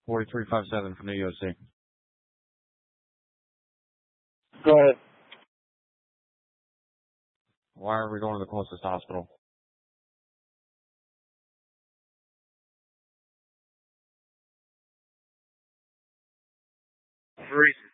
4357 from the UOC. Go ahead. Why are we going to the closest hospital? For reasons.